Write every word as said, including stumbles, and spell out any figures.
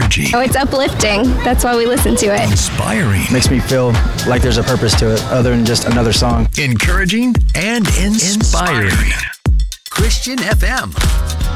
energy. Oh, it's uplifting. That's why we listen to it. Inspiring. Makes me feel like there's a purpose to it other than just another song. Encouraging and inspiring. Christian F M.